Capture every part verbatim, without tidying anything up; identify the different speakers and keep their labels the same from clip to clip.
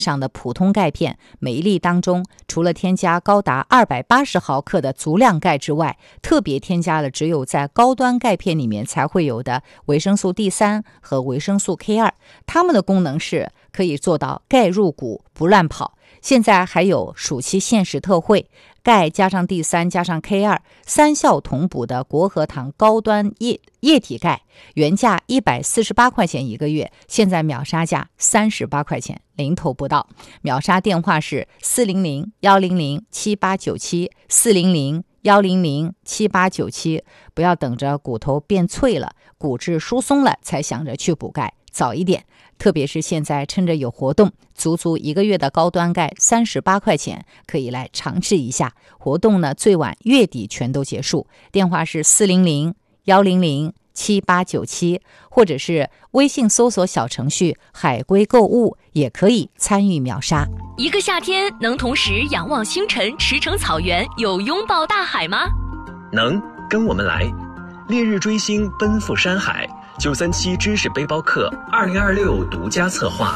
Speaker 1: 上的普通钙片，每一粒当中除了添加高达二百八十毫克的足量钙之外，特别添加了只有在高端钙片里面才会有的维生素 D 三 和维生素 K 二， 它们的功能是可以做到钙入骨不乱跑。现在还有暑期限时特惠，钙加上 D 三 加上 K 二 三效同补的国和堂高端液液体钙，原价一百四十八块钱一个月，现在秒杀价三十八块钱，零头不到。秒杀电话是四零零一零零七八九七 四零零一零零七八九七，不要等着骨头变脆了，骨质疏松了才想着去补钙，早一点。特别是现在趁着有活动，足足一个月的高端钙三十八块钱，可以来尝试一下。活动呢，最晚月底全都结束。电话是四零零一零零七八九七，或者是微信搜索小程序海龟购物，也可以参与秒杀。
Speaker 2: 一个夏天能同时仰望星辰、驰骋草原，又拥抱大海吗？
Speaker 3: 能，跟我们来，烈日追星，奔赴山海。九三七知识背包客二零二六独家策划，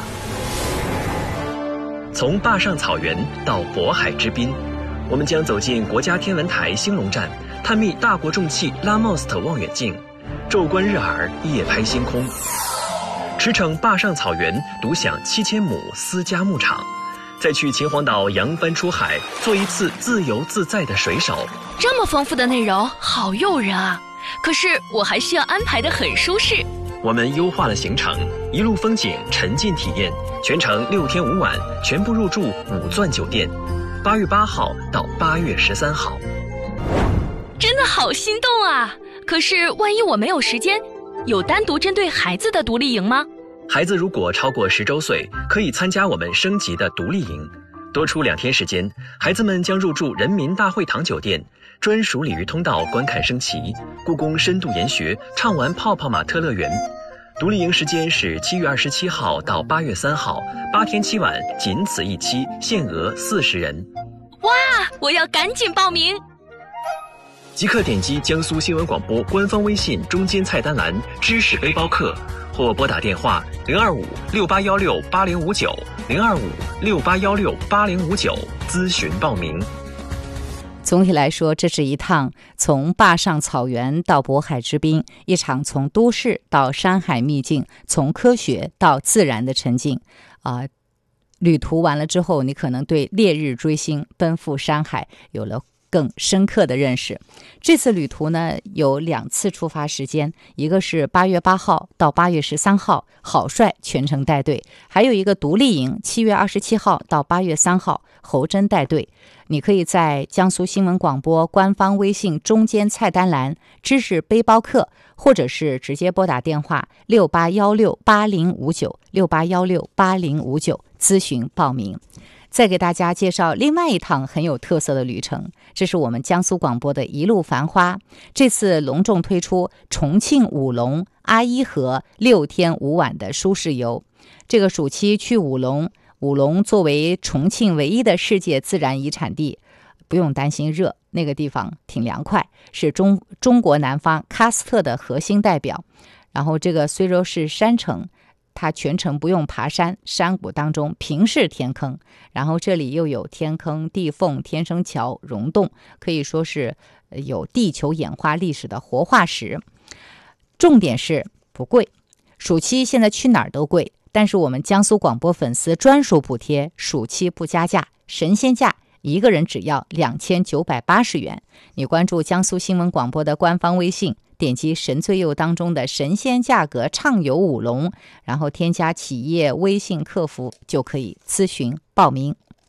Speaker 3: 从坝上草原到渤海之滨，我们将走进国家天文台兴隆站，探秘大国重器拉莫斯特望远镜，昼观日珥，夜拍星空，驰骋坝上草原，独享七千亩私家牧场，再去秦皇岛扬帆出海，做一次自由自在的水手。
Speaker 2: 这么丰富的内容，好诱人啊！可是我还需要安排得很舒适。
Speaker 3: 我们优化了行程，一路风景，沉浸体验，全程六天五晚，全部入住五钻酒店。八月八号到八月十三号，
Speaker 2: 真的好心动啊！可是万一我没有时间，有单独针对孩子的独立营吗？
Speaker 3: 孩子如果超过十周岁，可以参加我们升级的独立营，多出两天时间，孩子们将入住人民大会堂酒店。专属鲤鱼通道观看升旗，故宫深度研学，畅玩泡泡玛特乐园。独立营时间是七月二十七号到八月三号，八天七晚，仅此一期，限额四十人。
Speaker 2: 哇，我要赶紧报名！
Speaker 3: 即刻点击江苏新闻广播官方微信中间菜单栏知识背包客，或拨打电话零二五六八幺六八零五九零二五六八幺六八零五九咨询报名。
Speaker 1: 总体来说，这是一趟从坝上草原到渤海之滨，一场从都市到山海秘境，从科学到自然的沉浸。啊、呃，旅途完了之后，你可能对烈日追星、奔赴山海有了更深刻的认识。这次旅途呢，有两次出发时间，一个是八月八号到八月十三号，郝帅全程带队；还有一个独立营，七月二十七号到八月三号，侯真带队。你可以在江苏新闻广播官方微信中间菜单栏知识背包客，或者是直接拨打电话六八幺六八零五九六八幺六八零五九咨询报名。再给大家介绍另外一趟很有特色的旅程，这是我们江苏广播的一路繁花，这次隆重推出重庆武隆阿依河六天五晚的舒适游。这个暑期去武隆，武隆作为重庆唯一的世界自然遗产地，不用担心热，那个地方挺凉快，是中中国南方喀斯特的核心代表。然后这个虽说是山城，它全程不用爬山，山谷当中平视天坑，然后这里又有天坑、地缝、天生桥、溶洞，可以说是有地球演化历史的活化石。重点是不贵，暑期现在去哪儿都贵，但是我们江苏广播粉丝专属补贴，暑期不加价，神仙价，一个人只要两千九百八十元。你关注江苏新闻广播的官方微信，点击神最右当中的神仙价格畅游舞龙，然后添加企业微信客服就可以咨询报名。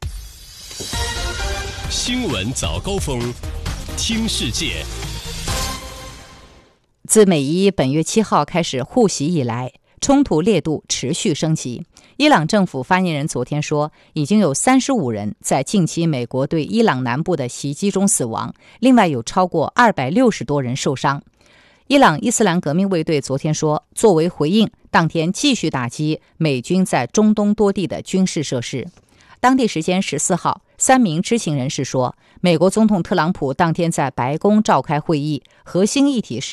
Speaker 4: 新闻早高峰，听世界。
Speaker 1: 自美伊本月七号开始互袭以来，冲突烈度持续升级。伊朗政府发言人昨天说，已经有三十五人在近期美国对伊朗南部的袭击中死亡，另外有超过二百六十多人受伤。伊朗伊斯兰革命卫队昨天说，作为回应，当天继续打击美军在中东多地的军事设施。当地时间十四号，三名知情人士说，美国总统特朗普当天在白宫召开会议，核心议题是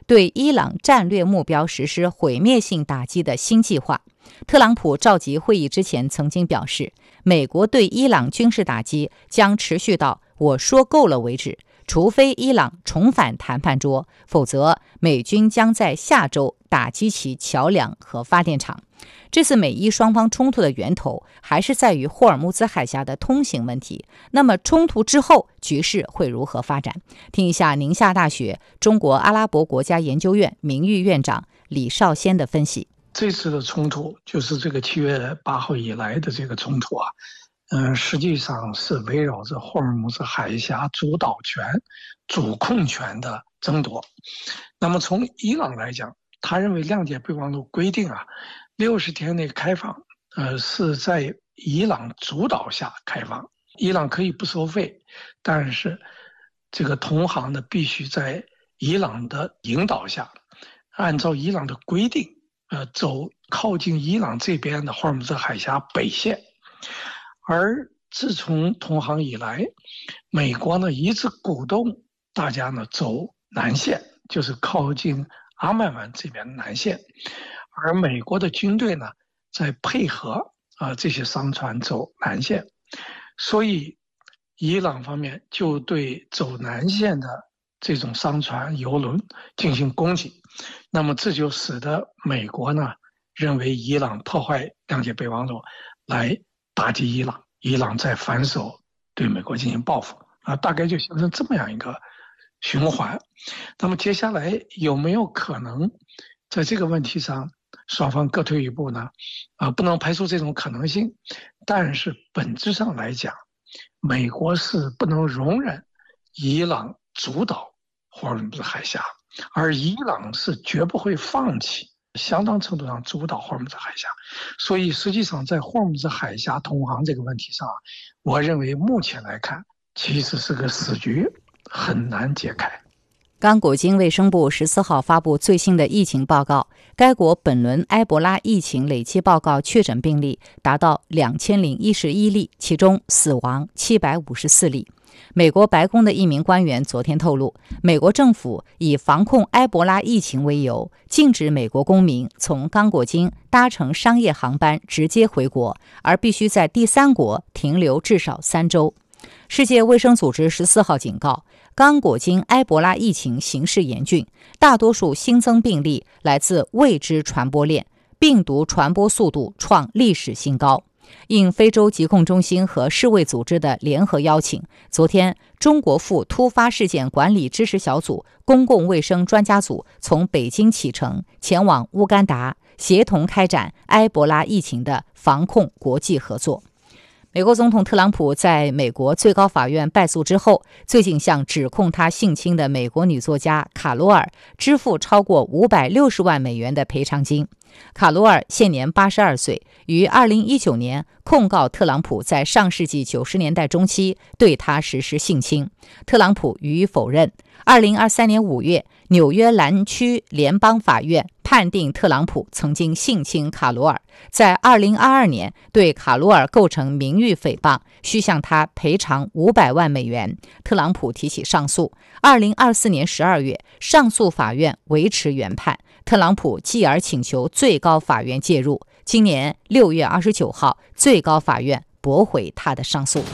Speaker 1: 对伊朗战略目标实施毁灭性打击的新计划。特朗普召集会议之前曾经表示，美国对伊朗军事打击将持续到我说够了为止，除非伊朗重返谈判桌，否则美军将在下周打击其桥梁和发电厂。这次美伊双方冲突的源头还是在于霍尔木兹海峡的通行问题。那么冲突之后局势会如何发展？听一下宁夏大学中国阿拉伯国家研究院名誉院长李少先的分析。
Speaker 5: 这次的冲突就是这个七月八号以来的这个冲突啊，嗯，实际上是围绕着霍尔木兹海峡主导权、主控权的争夺。那么从伊朗来讲，他认为谅解备忘录规定啊，六十天内开放，呃，是在伊朗主导下开放。伊朗可以不收费，但是这个同行呢，必须在伊朗的引导下，按照伊朗的规定，呃，走靠近伊朗这边的霍尔木兹海峡北线。而自从同行以来，美国呢一直鼓动大家呢走南线，就是靠近阿曼湾这边的南线。而美国的军队呢，在配合啊、呃、这些商船走南线，所以伊朗方面就对走南线的这种商船、油轮进行攻击。那么这就使得美国呢认为伊朗破坏谅解备忘录，来打击伊朗，伊朗再反手对美国进行报复啊，大概就形成这么样一个循环。那么接下来有没有可能在这个问题上双方各退一步呢？啊，不能排除这种可能性，但是本质上来讲，美国是不能容忍伊朗主导霍尔木兹海峡，而伊朗是绝不会放弃相当程度上主导霍尔木兹海峡。所以实际上在霍尔木兹海峡通航这个问题上，我认为目前来看其实是个死局，很难解开。
Speaker 1: 刚果金卫生部十四号发布最新的疫情报告，该国本轮埃博拉疫情累计报告确诊病例达到两千零一十一例，其中死亡七百五十四例。美国白宫的一名官员昨天透露，美国政府以防控埃博拉疫情为由，禁止美国公民从刚果金搭乘商业航班直接回国，而必须在第三国停留至少三周。世界卫生组织十四号警告，刚果金埃博拉疫情形势严峻，大多数新增病例来自未知传播链，病毒传播速度创历史新高。应非洲疾控中心和世卫组织的联合邀请，昨天中国赴突发事件管理支持小组公共卫生专家组从北京启程，前往乌干达，协同开展埃博拉疫情的防控国际合作。美国总统特朗普在美国最高法院败诉之后，最近向指控他性侵的美国女作家卡罗尔支付超过五百六十万美元的赔偿金。卡罗尔现年八十二岁，于二零一九年控告特朗普在上世纪九十年代中期对他实施性侵，特朗普予以否认。二零二三年五月，纽约兰区联邦法院判定特朗普曾经性侵卡罗尔，在二零二二年对卡罗尔构成名誉诽谤，需向他赔偿五百万美元。特朗普提起上诉。二零二四年十二月，上诉法院维持原判，特朗普继而请求最高法院介入。今年六月二十九号，最高法院驳回他的上诉。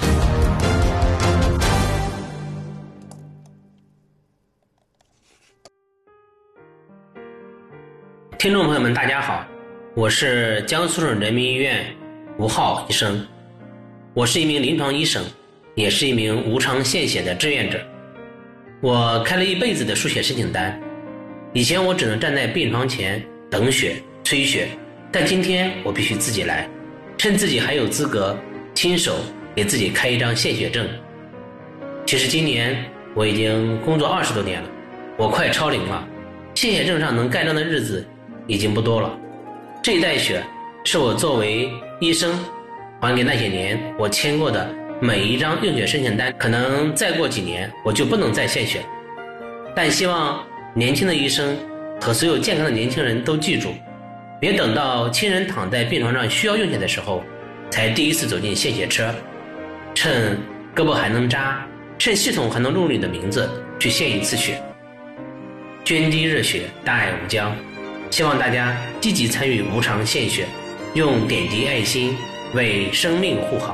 Speaker 6: 听众朋友们大家好，我是江苏省人民医院吴浩医生，我是一名临床医生，也是一名无偿献血的志愿者。我开了一辈子的输血申请单，以前我只能站在病床前等血催血，但今天我必须自己来，趁自己还有资格，亲手给自己开一张献血证。其实今年我已经工作二十多年了，我快超龄了，献血证上能盖章的日子已经不多了。这一袋血是我作为医生还给那些年我签过的每一张用血申请单，可能再过几年我就不能再献血，但希望年轻的医生和所有健康的年轻人都记住，别等到亲人躺在病床上需要用血的时候才第一次走进献血车，趁胳膊还能扎，趁系统还能录你的名字去献一次血。 涓滴热血，大爱无疆。希望大家积极参与无偿献血，用点滴爱心为生命护航。